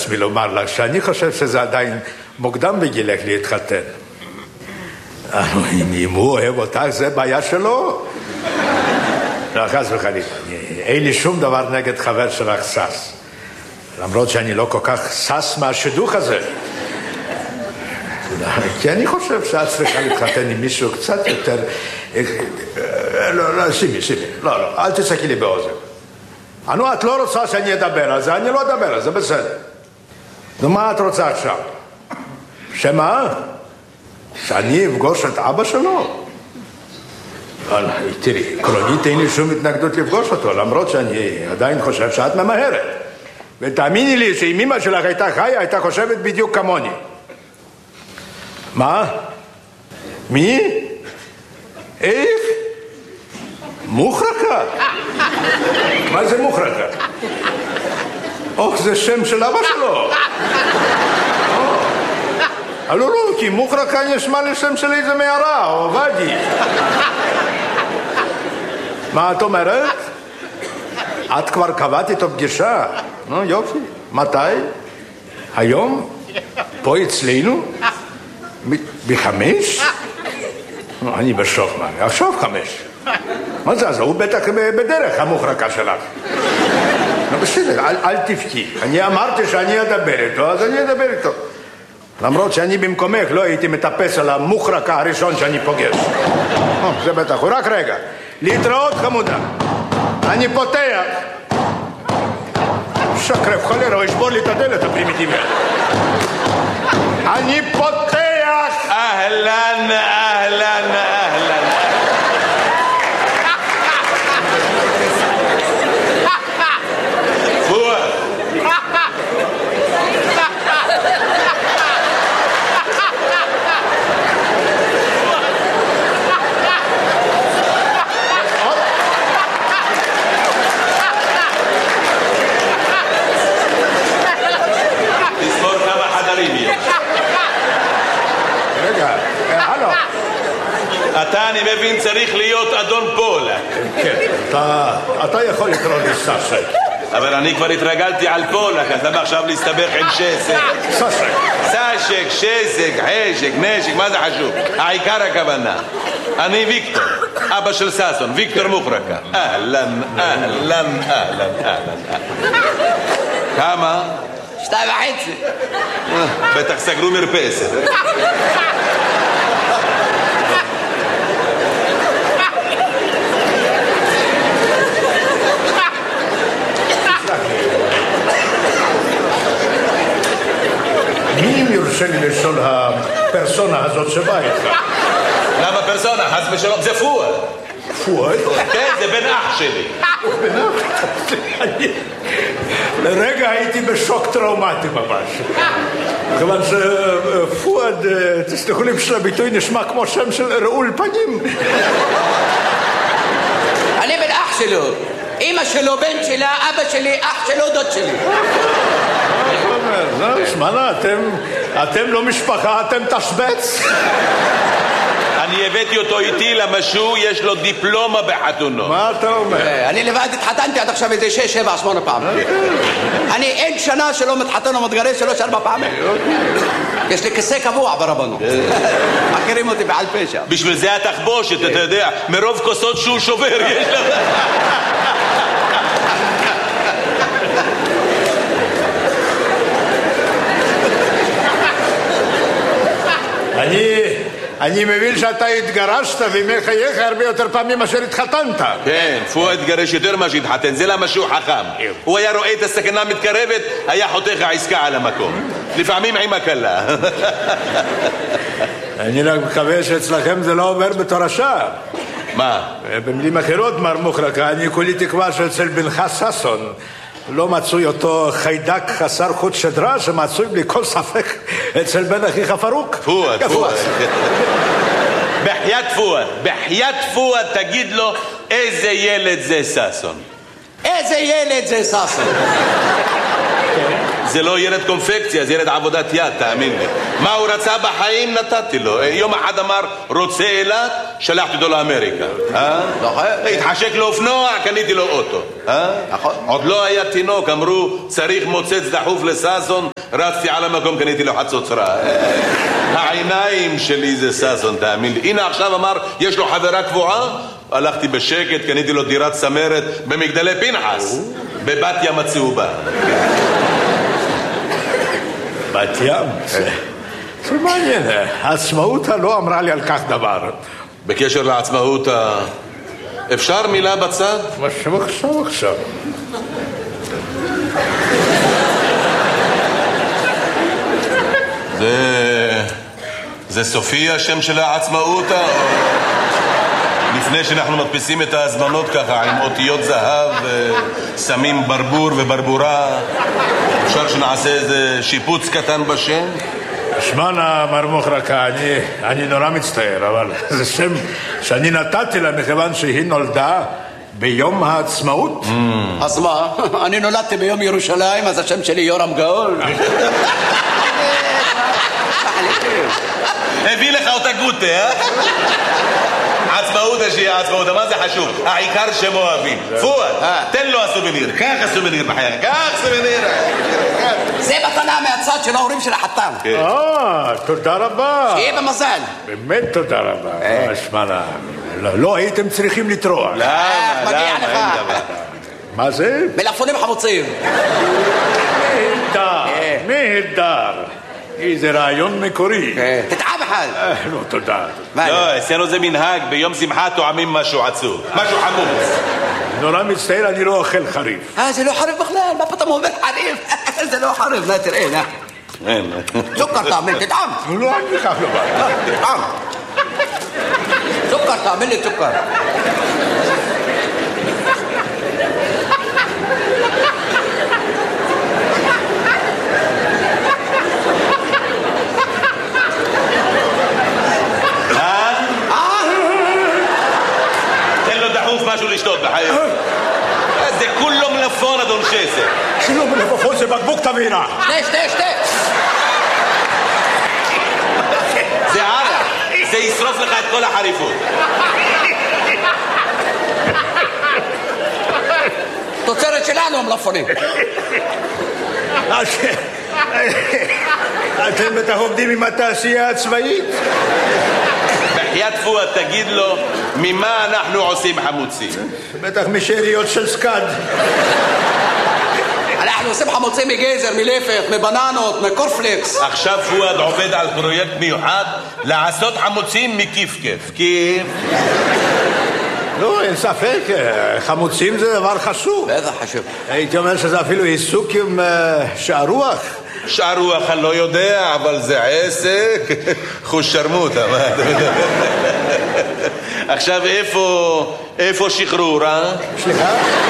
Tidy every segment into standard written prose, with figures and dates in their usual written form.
לעצמי לומר לך שאני חושב שזה עדיין מוקדם בגילך להתחתן. אם הוא אוהב אותך, זה בעיה שלו. לא, חס וחלילה. אין לי שום דבר נגד חבר שלך סס. למרות שאני לא כל כך סס מהשידוך הזה. כי אני חושב שאת צריכה להתחתן עם מישהו קצת יותר... לא, שימי. לא, אל תצחקי לי באוזן. את לא רוצה שאני אדבר על זה, אני לא אדבר על זה, בסדר. נו, מה את רוצה עכשיו? שמה? שאני אפגוש את אבא שלו? תראי, עקרונית אין לי שום התנגדות לפגוש אותו, למרות שאני עדיין חושב שאת ממהרת. ותאמיני לי שאם אמא שלך הייתה חיה, הייתה חושבת בדיוק כמוני. מה? מי? איך? מוחרקה? מה זה מוחרקה? זה שם של אבא שלו. לא, כי מוחרקה נשמע לשם של איזה מערה, או ואדי. מה את אומרת? את כבר קבעת איתו פגישה? יופי. מתי? היום? פה אצלנו? ב5? אני בשוק, מה? עכשיו 5. מה זה? הוא בטח בדרך המוחרקה שלך. בסדר, אל תבכי. אני אמרתי שאני אדבר איתו, אז אני אדבר איתו. למרות שאני במקומך לא הייתי מטפס על המוחרקה הראשון שאני פוגש. זה בטח, רק רגע. להתראות חמודה. אני פותח. שקרב חולרה, הוא ישבור לי את הדלת הפרימיטיבית. אני פותח. אהלן. פואד. תספור כמה חדרים יש. רגע, הלו. אתה, אני מבין, צריך להיות אדון פולק. כן, אתה יכול לקרוא לי סשק. אבל אני כבר התרגלתי על פולק, אז למה עכשיו להסתבך עם שסק? סשק, שסק, חשק, נשק, מה זה חשוב? העיקר הכוונה. אני ויקטור, אבא של ססון, ויקטור מוחרקה. אהלן. כמה? 2.5. בטח סגרו מרפסת. מי אם יורשה לי לשאול הפרסונה הזאת שבאה איתך? למה פרסונה? חס ושלום, זה פואד. פואד? כן, זה בן אח שלי. בן אח? לרגע הייתי בשוק טראומטי ממש. כיוון שפואד, תסלחו לי בשביל הביטוי, נשמע כמו שם של רעול פנים. אני בן אח שלו. אמא שלו, בן שלה, אבא שלי, אח שלו, דוד שלי. שמענה, אתם לא משפחה, אתם תשבץ. אני הבאתי אותו איתי למשהו, יש לו דיפלומה בחתונו. מה אתה אומר? אני לבד התחתנתי עד עכשיו איזה 6, 7, 8 פעמים. אני אין שנה שלא מתחתן או מתגרש 3, 4 פעמים. יש לי כיסא קבוע ברבנות. מכירים אותי בעל פשע. בשביל זה התחבושת, אתה יודע, מרוב כוסות שהוא שובר יש לו. אני מבין שאתה התגרשת וימי חייך הרבה יותר פעמים מאשר התחתנת. כן, פואד התגרש יותר מה שהתחתן, זה למה שהוא חכם. הוא היה רואה את הסכנה מתקרבת, היה חותך העסקה על המקום. לפעמים עם הקלה. אני רק מקווה שאצלכם זה לא עובר בתור השעה. מה? במילים אחרות, מר מוחרקה, אני כולי תקווה שאצל בנך ססון לא מצוי אותו חיידק חסר חוט שדרה שמצוי בלי כל ספק אצל בן אחיך פרוק. פואד. בחיית פואד תגיד לו איזה ילד זה ססון. איזה ילד זה ססון. זה לא ילד קונפקציה, זה ילד עבודת יד, תאמין לי. מה הוא רצה בחיים נתתי לו. יום אחד אמר רוצה אילת, שלחתי אותו לאמריקה. התחשק לו אופנוע, קניתי לו אוטו. עוד לא היה תינוק, אמרו צריך מוצץ דחוף לססון, רצתי על המקום, קניתי לו חצוצרה. העיניים שלי זה ששון, תאמין לי. הנה עכשיו אמר, יש לו חברה קבועה, הלכתי בשקט, קניתי לו דירת צמרת במגדלי פנחס, בבת ים הצהובה. בת ים? זה מעניין, העצמאות לא אמרה לי על כך דבר. בקשר לעצמאות, אפשר מילה בצד? עכשיו. זה סופי השם של העצמאות? לפני שאנחנו מדפיסים את ההזמנות ככה עם אותיות זהב, שמים ברבור וברבורה, אפשר שנעשה איזה שיפוץ קטן בשם? שמענה מר מוחרקה, אני נורא מצטער, אבל זה שם שאני נתתי לה מכיוון שהיא נולדה ביום העצמאות. אז מה? אני נולדתי ביום ירושלים, אז השם שלי יורם גאול. הביא לך אותה גוטה, אה? עצמאות שיהיה עצמאות, מה זה חשוב? העיקר שהם אוהבים. פואד, תן לו הסובניר, קח הסובניר בחייך, קח סובניר. זה מתנה מהצד של ההורים של החתן. תודה רבה. שיהיה במזל. באמת תודה רבה. שמענה, לא הייתם צריכים לטרוח. למה? מגיע לך. מה זה? מלפפונים חמוצים. נהדר. איזה רעיון מקורי. תטעם אחד. לא, תודה. לא, אצלנו זה מנהג, ביום שמחה טועמים משהו עצוב, משהו חמוץ. נורא מצטער, אני לא אוכל חריף. זה לא חריף בכלל, מה פתאום אומר חריף? זה לא חריף, נה תראה, נה. סוכר תאמין, תטעם. לא, אני כך לא בא. תטעם. סוכר תאמין לי, סוכר. משהו לשתות בחיים. זה כולו מלפון, אדון שסר. כולו מלפון זה בקבוק תבינה. שתה. זה ערק. זה ישרוף לך את כל החריפות. תוצרת שלנו המלפונים. אתם בטח עובדים עם התעשייה הצבאית? בחיית פואד, תגיד לו ממה אנחנו עושים חמוצים. בטח משאריות של סקד. אנחנו עושים חמוצים מגזר, מלפת, מבננות, מקורפלקס. עכשיו פואד עובד על פרויקט מיוחד לעשות חמוצים מכיף-כיף. כיף. לא, אין ספק, חמוצים זה דבר חשוב. בטח חשוב. הייתי אומר שזה אפילו עיסוק עם שערוח. שערוח אני לא יודע, אבל זה עסק. חוש שרמוטה, מה אתה מדבר? עכשיו איפה שחרורה? סליחה?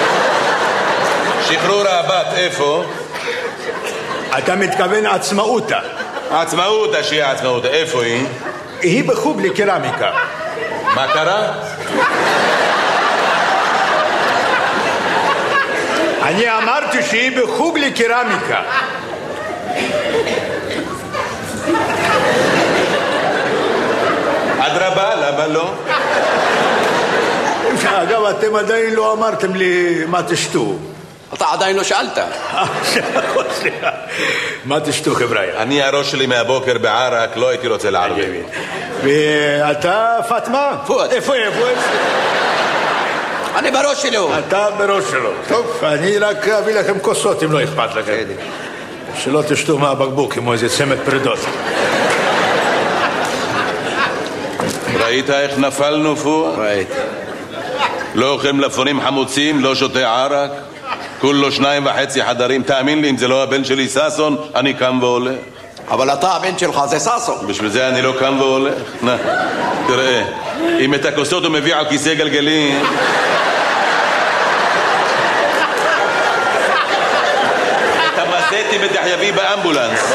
שחרורה הבת, איפה? אתה מתכוון עצמאותה. עצמאותה, שיהיה עצמאותה, איפה היא? היא בחוג לקרמיקה. מה קרה? אני אמרתי שהיא בחוג לקרמיקה. אדרבה, למה לא? אגב, אתם עדיין לא אמרתם לי מה תשתו. אתה עדיין לא שאלת. סליחה. מה תשתו, חבר'ה? אני הראש שלי מהבוקר בערק, לא הייתי רוצה לערב. ואתה, פאטמה? פואד. איפה? אני בראש שלו. אתה בראש שלו. טוב, אני רק אביא לכם כוסות אם לא אכפת לכם. שלא תשתו מהבקבוק כמו איזה צמד פרידות. ראית איך נפלנו פואד? ראיתי. לא אוכל מלפפונים חמוצים, לא שותה ערק, כולו 2.5 חדרים. תאמין לי, אם זה לא הבן שלי ששון, אני קם והולך. אבל אתה הבן שלך זה ששון. בשביל זה אני לא קם והולך. תראה, אם את הכוסות הוא מביא על כיסא גלגלים, את המזטים בדחייבי באמבולנס.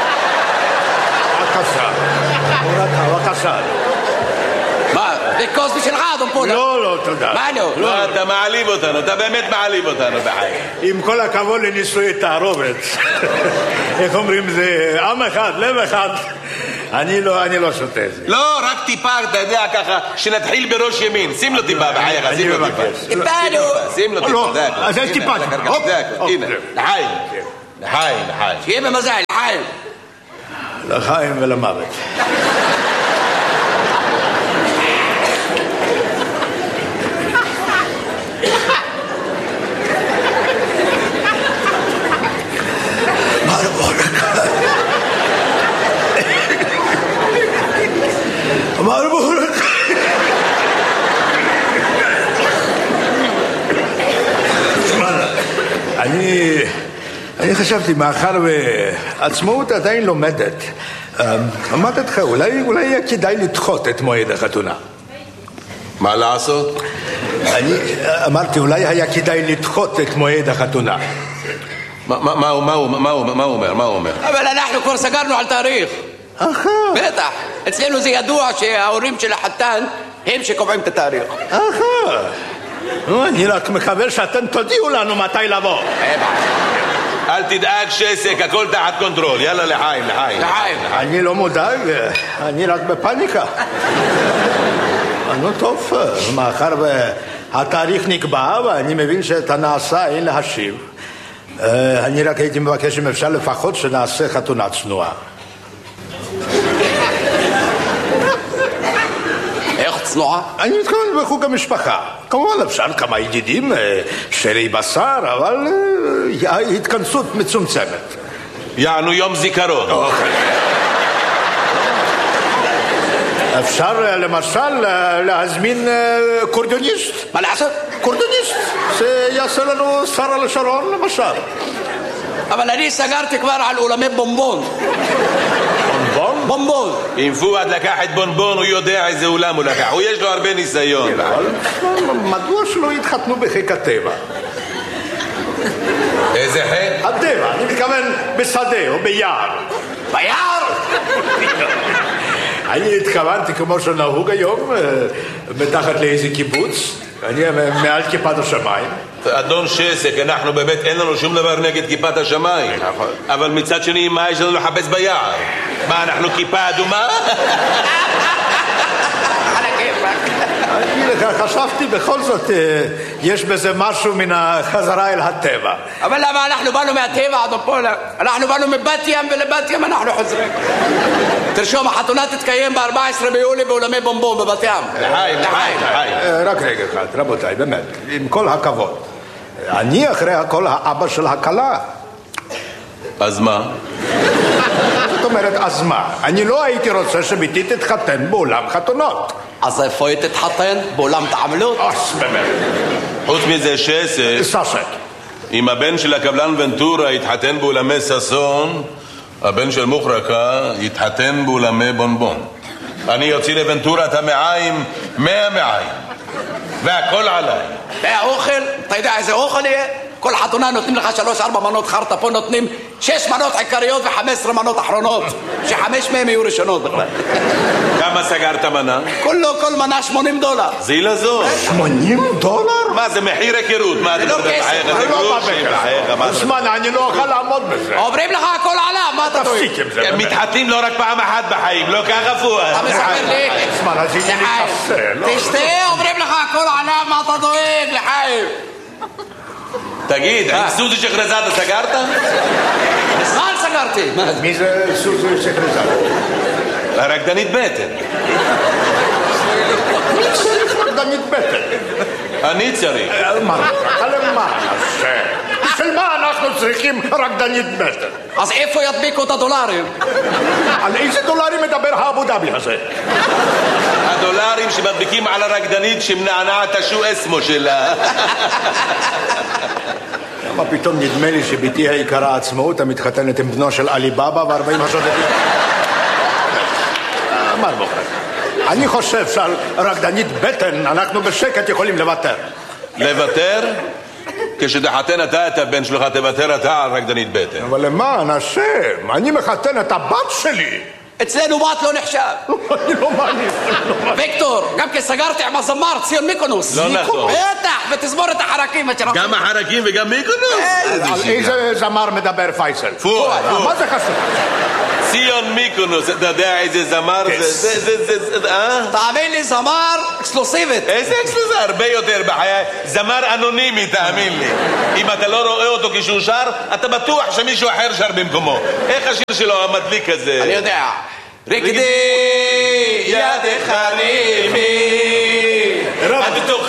בבקשה. מה? זה כוס בשבילך, אדון פולה. לא, תודה. מה לא? לא, אתה מעליב אותנו, אתה באמת מעליב אותנו בחיים. עם כל הכבוד לנישואי תערובת. איך אומרים, זה עם אחד, לב אחד. אני לא שותה את זה. לא, רק טיפה, אתה יודע ככה, שנתחיל בראש ימין. שים לו טיפה בחייך, שים לו טיפה. טיפה לו. שים לו טיפה, זה הכל. אז יש טיפה. הנה, לחיים. לחיים, לחיים. שיהיה במזל, לחיים. לחיים ולמוות. אני חשבתי, מאחר ועצמאות עדיין לומדת, אמרתי לך, אולי יהיה כדאי לדחות את מועד החתונה. מה לעשות? אני אמרתי, אולי היה כדאי לדחות את מועד החתונה. מה הוא אומר? אבל אנחנו כבר סגרנו על תאריך. בטח. אצלנו זה ידוע שההורים של החתן הם שקובעים את התאריך. אני רק מקווה שאתם תודיעו לנו מתי לבוא. אל תדאג שסק, הכל תחת קונטרול. יאללה לחיים. אני לא מודאג, אני רק בפניקה. נו טוב, מאחר והתאריך נקבע ואני מבין שאת הנעשה אין להשיב, אני רק הייתי מבקש אם אפשר לפחות שנעשה חתונה צנועה. איך צנועה? אני מתכוון בחוג המשפחה. כמובן אפשר כמה ידידים, שרי בשר, אבל התכנסות מצומצמת. יענו יום זיכרון. אפשר למשל להזמין קורדוניסט. מה לעשות? קורדוניסט, שיעשה לנו שרה לשרון למשל. אבל אני סגרתי כבר על אולמי בומבון. בומבון. אם פואד לקח את בונבון, הוא יודע איזה אולם הוא לקח. הוא יש לו הרבה ניסיון. מדוע שלא יתחתנו בחיק הטבע? איזה חיק? הטבע, אני מתכוון בשדה או ביער. ביער? אני התכוונתי כמו שנהוג היום, מתחת לאיזה קיבוץ. אני מעל כיפת השמיים. אדון שסק, אנחנו באמת אין לנו שום דבר נגד כיפת השמיים. אבל מצד שני, מה יש לנו לחפש ביער? מה, אנחנו כיפה אדומה? אני חשבתי בכל זאת יש בזה משהו מן החזרה אל הטבע. אבל למה אנחנו באנו מהטבע, אדון פולק? אנחנו באנו מבת ים ולבת ים אנחנו חוזרים. תרשום, החתונה תתקיים ב-14 ביולי באולמי בומבון בבת ים. לחיים. רק רגע אחד, רבותיי, באמת, עם כל הכבוד. אני אחרי הכל האבא של הכלה. אז מה? זאת אומרת, אז מה? אני לא הייתי רוצה שביתי תתחתן באולם חתונות. אז איפה היא תתחתן? באולם תעמלות? באמת. חוץ מזה שסק, ססק. אם הבן של הקבלן ונטורה יתחתן באולמי ססון, הבן של מוחרקה יתחתן באולמי בונבון. אני יוציא לוונטורה את המעיים 100 מעיים, והכל עליי. והאוכל, אתה יודע איזה אוכל יהיה? כל חתונה נותנים לך 3-4 מנות חרטה, פה נותנים 6 מנות עיקריות ו15 מנות אחרונות, ש5 מהן יהיו ראשונות בכלל. כמה סגרת מנה? כל מנה $80. זילה זו. $80? מה זה מחיר היכרות? מה זה לא כסף? זה לא בבקר. זמן, אני לא אוכל לעמוד בזה. אומרים לך הכל עלה, מה אתה טועה? תפסיק עם זה. מתחתנים לא רק פעם אחת בחיים, לא ככה פואד. אתה מספר לי? זמן, אז הנה לי קפה. תשתה, אומרים לך הכל עלה, מה אתה דואג, לחיים? תגיד, עם סוזי שחרזאדה סגרת? מזמן סגרתי. מי זה סוזי שחרזאדה? הרקדנית בטן. מי צריך רקדנית בטן? אני צריך. מה נעשה? בשביל מה אנחנו צריכים רקדנית בטן? אז איפה ידביקו את הדולרים? על איזה דולרים מדבר האבו דאבי הזה? הדולרים שמדביקים על הרקדנית שמנענעת השו אסמו שלה. למה פתאום נדמה לי שביתי היקרה עצמאות המתחתנת עם בנו של עלי בבא ו40 השודדים? מה בוחר? אני חושב שעל רקדנית בטן אנחנו בשקט יכולים לוותר. לוותר? כשתחתן אתה את הבן שלך תוותר אתה על רקדנית בטן. אבל למען השם, אני מחתן את הבת שלי. אצלנו בת לא נחשב. אני לא מאמין. ויקטור, גם כי סגרתי עם הזמר ציון מיקונוס. לא נכון. בטח, ותזמורת החרקים. גם החרקים וגם מיקונוס? על איזה זמר מדבר פייסל? פואד. מה זה חשוב? ציון מיקונוס, אתה יודע איזה זמר זה, תאמין לי, זמר אקסקלוסיבית. איזה אקסקלוסיבית? הרבה יותר בחיי. זמר אנונימי, תאמין לי. אם אתה לא רואה אותו כשהוא שר, אתה בטוח שמישהו אחר שר במקומו. איך השיר שלו המדליק הזה? אני יודע. רקדי ידך נעימי, בתוך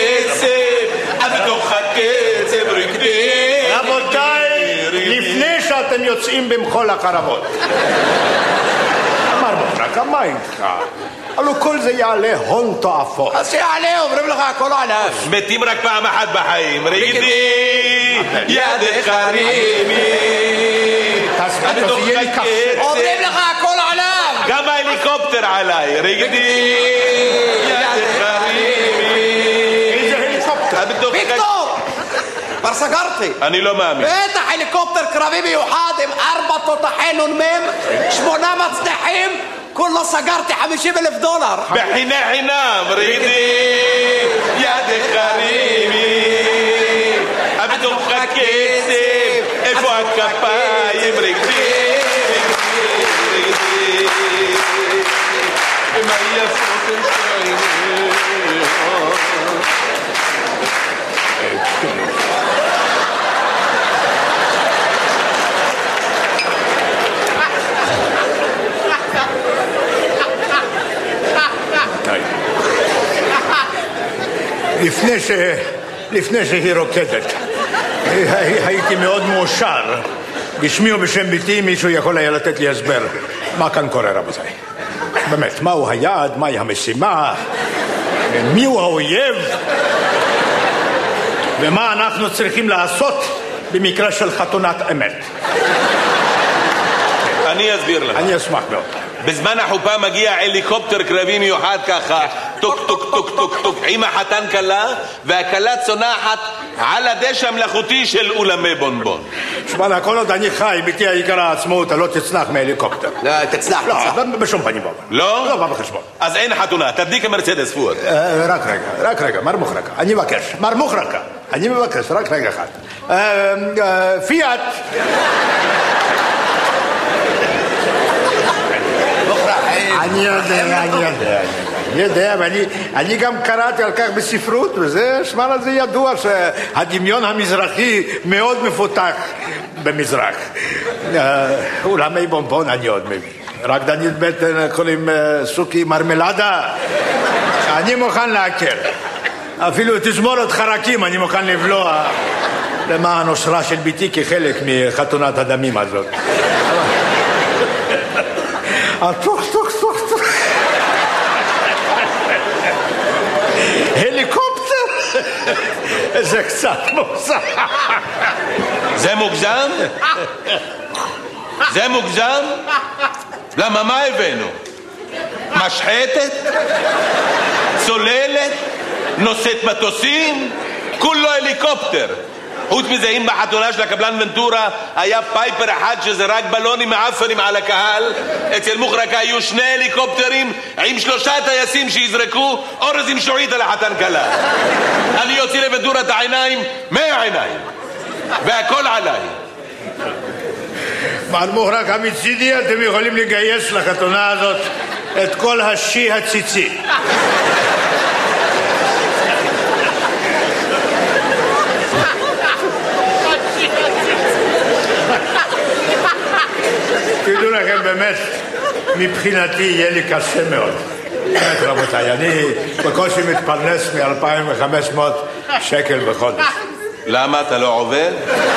הקצב רקדי. רבותיי, לפני שאתם יוצאים במחול הקרבות, מר מוחרקה, מה איתך? הלוא כל זה יעלה הון תועפות. אז שיעלה, אומרים לך הכל עליו. מתים רק פעם אחת בחיים. רקדי ידך נעימי, תהיה לי קשה. אומרים לך הכל עליו. גם ההליקופטר עליי. רקדי ידך נעימי. איזה הליקופטר? ויקטור, כבר סגרתי. אני לא מאמין. בטח הליקופטר קרבי מיוחד עם 4 תותחי נ"מ, 8 מצנחים, כולו סגרתי $50,000. בחינה חינם. רקדי ידך נעימי, בתוך הקצב, איפה הכפיים? רקדי מה יפות השערים. לפני שהיא רוקדת, הייתי מאוד מאושר. בשמי ובשם ביתי מישהו יכול היה לתת לי הסבר מה כאן קורה, רבותיי. באמת, מהו היעד, מהי המשימה, מיהו האויב, ומה אנחנו צריכים לעשות במקרה של חתונת אמת. אני אסביר לך. אני אשמח מאוד. בזמן החופה מגיע הליקופטר קרבי מיוחד ככה, טוק טוק טוק טוק טוק, עם החתן קלה, והקלה צונחת על הדשא המלאכותי של אולמי בונבון. שמע, כל עוד אני חי, ביתי היקרה העצמאות, לא תצנח מהליקופטר. לא, תצנח. לא, בשום פנים ואופן. לא? לא בא בחשבון. אז אין חתונה, תדליק המרצדס פואד. רק רגע, מר מוחרקה, אני מבקש. מר מוחרקה, אני מבקש, רק רגע אחד. פיאט. אני יודע, ואני גם קראתי על כך בספרות, וזה, שמע, זה ידוע שהדמיון המזרחי מאוד מפותח במזרח. אולמי בונבון אני עוד מבין. רקדנית בטן קוראים סוכי מרמלדה, אני מוכן להקל. אפילו תזמורת חרקים אני מוכן לבלוע למען אושרה של ביתי כחלק מחתונת הדמים הזאת. טוק. הליקופטר? זה קצת מוזר. זה מוגזם? זה מוגזם? למה, מה הבאנו? משחטת? צוללת? נושאת מטוסים? כולו הליקופטר. חוץ מזה, אם בחתונה של הקבלן ונטורה היה פייפר אחד שזרק בלונים מעפנים על הקהל, אצל מוחרקה היו 2 הליקופטרים עם 3 טייסים שיזרקו אורז עם שועית על החתן קלה. אני יוציא לוונטורה את העיניים 100 עיניים, והכל עליי. מר מוחרקה, מצידי אתם יכולים לגייס לחתונה הזאת את כל השי הציצי. תדעו לכם, באמת, מבחינתי יהיה לי קשה מאוד. באמת, רבותיי, אני בקושי מתפרנס מ-2,500 שקל בחודש. למה, אתה לא עובד?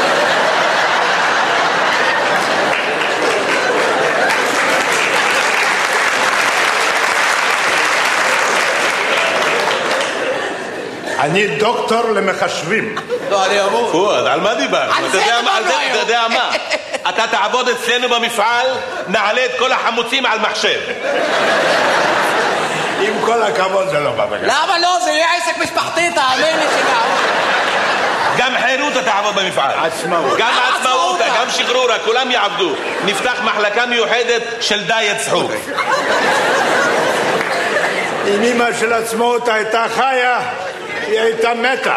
אני דוקטור למחשבים. לא, אני אמור. פואד, על מה דיברנו? אתה יודע מה? אתה תעבוד אצלנו במפעל, נעלה את כל החמוצים על מחשב. עם כל הכבוד זה לא בא בגלל. למה לא? זה יהיה עסק משפחתי, תאמין לי שגם. גם חירותה תעבוד במפעל. עצמאות. גם עצמאות, גם שחרורה, כולם יעבדו. נפתח מחלקה מיוחדת של דיאט צחוק. אם אמא של עצמאות הייתה חיה, היא הייתה מתה.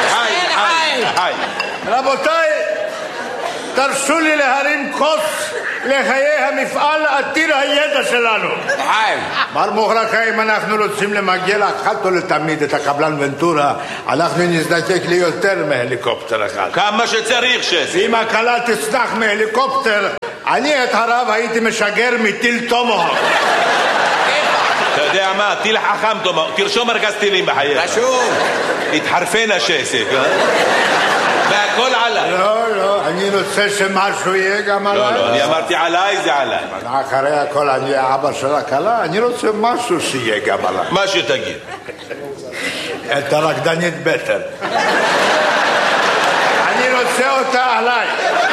היי. רבותיי, תרשו לי להרים כוס לחיי המפעל עתיר הידע שלנו. חיים. מר מוחרקה, אם אנחנו רוצים למגל אחת ולתמיד את הקבלן ונטורה, אנחנו נזדקק ליותר מהליקופטר אחד. כמה שצריך, שסק. אם הקלה תצנח מהליקופטר, אני את הרב הייתי משגר מטיל תומהוק. אתה יודע מה? טיל חכם תומהוק. תרשום מרכז טילים בחייך. רשום. התחרפן השסק, והכל עליי. לא, אני רוצה שמשהו יהיה גם עליי. לא, אני אמרתי עליי, זה עליי. אחרי הכל אני האבא של הכלה, אני רוצה משהו שיהיה גם עליי. מה שתגיד. את הרקדנית בטן. אני רוצה אותה עליי.